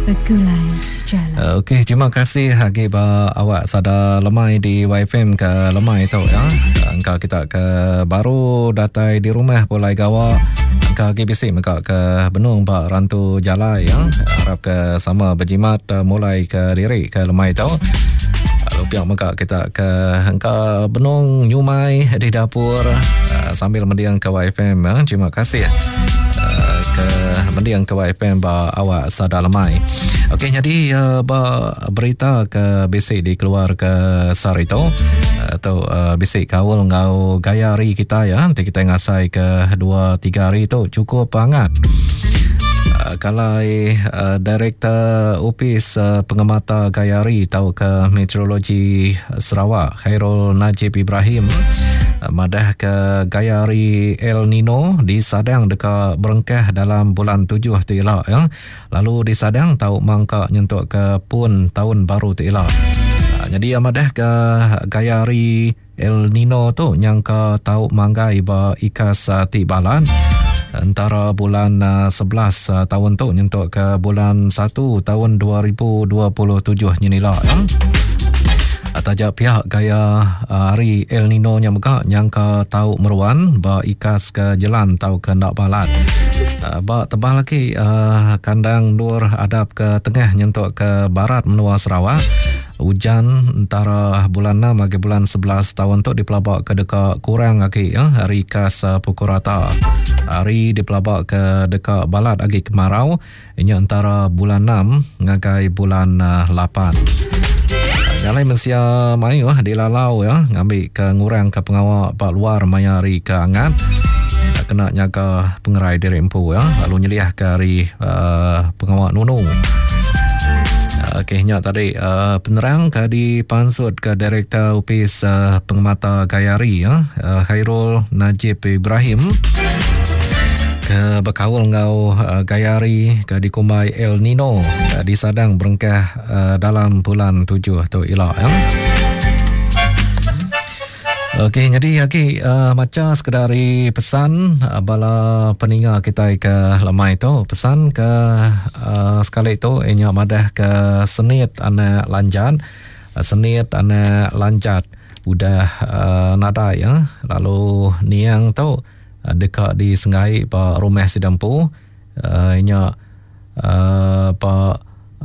Bergulai sejalan. Okey, terima kasih hagi ba awak sada lemai di YFM ke lemai tu ya. Engkau kita ke baru datai di rumah pulai gawa. Engkau hagi bisik mereka ke benung ba rantu jalai ya. Harap ke sama berjimat mulai ke diri ke lemai tu. Lalu pihak mereka kita ke engkau benung nyumai di dapur sambil mendiang ke YFM ya. Terima kasih ke mendiang ke YFM ba awak sada lemai. Okey, jadi berita ke bisik di keluar ke Sarito atau bisik kawal ngau gayari kita ya. Nanti kita ngasai ke 2-3 hari tu cukup hangat. Kalau Direktur Opis Pengamata Gayari atau ke Meteorologi Sarawak Khairul Najib Ibrahim madah ke gayari El Nino di Sadang dekat Berengkah dalam bulan 7 tu elak ya. Lalu di Sadang tahu mangka nyentuk ke pun tahun baru tu elak. Jadi madah ke gayari El Nino tu nyangka tahu manggai ba ikas tibalan antara bulan 11 tahun tu nyentuk ke bulan 1 tahun 2027 nyenila ya. Tajak pihak gaya hari El Nino nya mega nyangka tahu meruan ba ikas ke jelan tahu ke ndak balat. Ba tebal lagi kandang nur adap ke tengah nyentuk ke barat menua Sarawak. Hujan antara bulan 6 hingga bulan 11 tahun tu dipelabak ke dekat kurang lagi ya, hari ikas pukul rata. Hari dipelabak ke dekat balat lagi kemarau ini antara bulan 6 hingga bulan 8. Jalai mensia mayu di lalau ya, ngambil ke ngurang ke pengawal pak luar mayari ke angat. Kena nyaga pengerai diri empu ya, lalu nyeliah ke hari pengawal nunung. Okey, tadi penerang ke di pansut ke Direktur Opis Pengamata Gayari ya, Khairul Najib Ibrahim ke berkawal ngau gayari ke dikumai El Nino di Sadang Berengkah dalam bulan 7 tu elak ya. Okey, jadi macam sekadari pesan bala peninga kita ke lemai tu, pesan ke sekali tu inya madah ke senit anak lanjat, senit anak lanjat udah nada ya. Lalu niang tu dekat di Sengai pa rumah Sidampu inya pa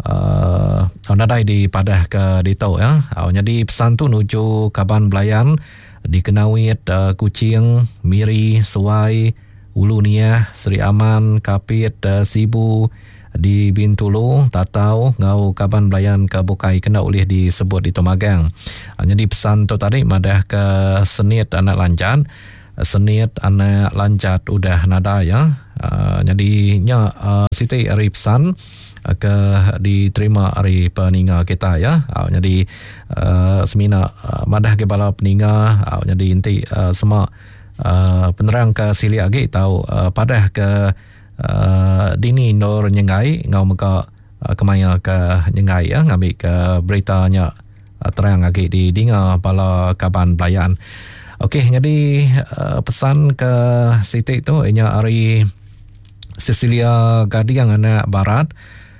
nadai di padah ke ditau ya. Jadi pesan tu nuju Kaban Belayan di Kenawit, Kuching, Miri, Suai, Ulu Niah, Seri Aman, Kapit, Sibu di Bintulu, Tatau, ngau Kaban Belayan ke Bukai kena oleh disebut di Tomagang. Jadi pesan tu tadi madah ke senit anak lanjat, senit anak lanjat udah nada ya. Jadi Siti hari pesan ke diterima hari peninga kita ya. Jadi semina madah ke bala peninga jadi inti semua penerang ke sili lagi tahu padah ke dini nor nyengai ngau meka kemaya ke nyengai ya, ngambil ke beritanya terang lagi di dinga bala Kaban Belayan. Okey, jadi pesan ke Siti tu inya hari Cecilia Gadiang anak barat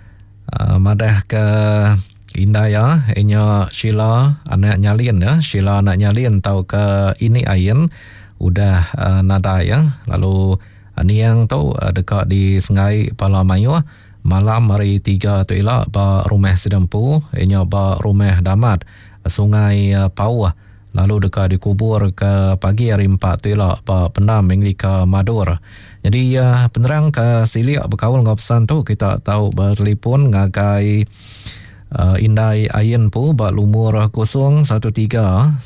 madah ke Indaya inya Sheila anak nyalin ya, Sheila anak nyalin tahu ke ini ayen udah nada ya. Lalu niang tu dekat di Sengai Palamayu malam hari 3 tu elak ba rumah Sidampu inya ba rumah Damat Sungai Pau. Lalu dekat dikubur ke pagi hari 4 tu elak pa Pendam Menglika Madur. Jadi penerang ke siliak berkawal ngau pesan tu kita tahu bertelefon ngagai Indai Ayen pu ba lumur 013 996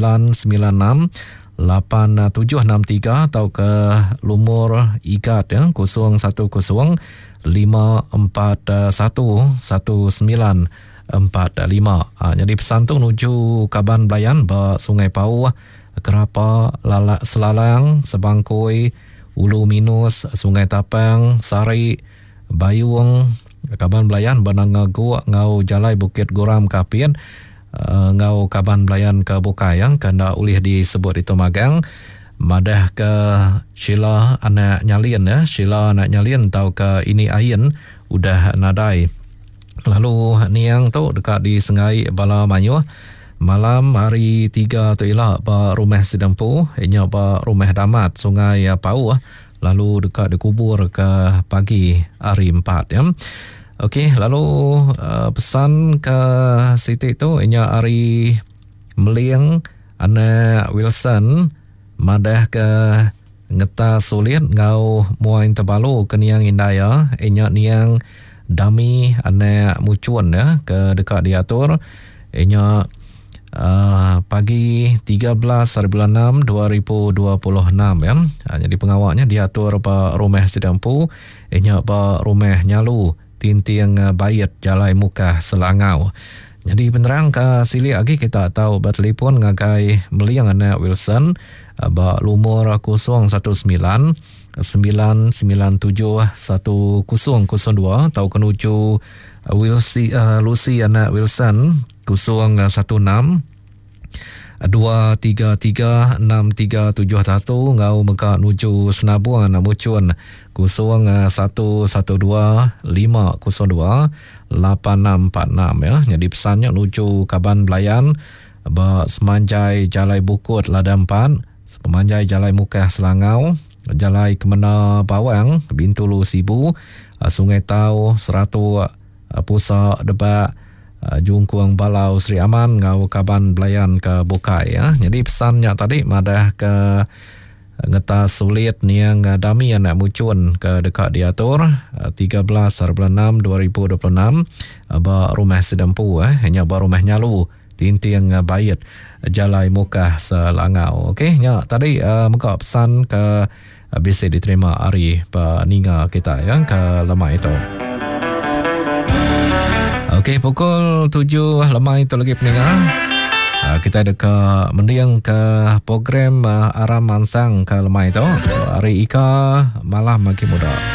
8763 atau ke lumur igat ya 010 541 1945. Jadi pesan tu nuju Kaban Belayan ba Sungai Pau, Kerapa, Selalang, Sebangkoi, Ulu Minus, Sungai Tapang, Sari, Bayung, Kaban Belayan, Banangagu, ngau Jalai Bukit Goram Kapien, ngau Kaban Belayan ke Bukayang, kena ulih disebut itu Magang. Madah ke Sheila anak nyalin ya, Sheila anak nyalin tahu ke ini Ayen udah nadai. Lalu niang tu dekat di Sengai Bala Manyuh. Malam hari 3 tu ialah ba Rumah Sidampu, ianya ba Rumah Damat Sungai Pau. Lalu dekat dikubur ke pagi hari 4 ya. Okey, lalu pesan ke Siti tu ianya hari Meliang anak Wilson madah ke ngeta sulit ngau muain terbalu ke niang indaya ianya niang Dami anak Mucuan ya ke dekat diatur ianya pagi 13 hari bulan 6 2026 ya. Jadi pengawalnya diatur pa Rumah Sidampu ianya pa Rumah Nyalu Tintiang Bayat Jalai Muka Selangau. Jadi penerang ke sili lagi kita tahu bertelefon ngagai Meliang anak Wilson ba lumur 019 997 1002 tahu kenuju Lucy anak Wilson 016 233 6371 ngau meka nuju Senabuan Mucuan 0112 502 8646 ya. Jadi pesannya nuju Kaban Belayan ba Semanjai Jalai Bukut Ladampan, Semanjai Jalai Mukah Selangau, Jalai Kemena Bawang Bintulu Sibu, Sungai Tau Seratu Pusa Debak Jungkuang Balau Sri Aman ngau Kaban Belayan ke Bukai ya. Jadi pesannya tadi madah ke ngeta sulit niang Dami anak Mucun ke dekat diatur 13 hari bulan 6 2026 ba Rumah Sidampu hanya ba Rumah Nyalu Tintiang Bayat Jalai Mukah Selangau. Okey nya tadi muka pesan ke bisa diterima hari peninga kita ya ke lemah itu. Okey, pukul 7 lemah itu lagi pendengar. Kita ada ke mendiang ke program Aram Mansang ke lemah itu. Hari Ika Malam Maki Muda.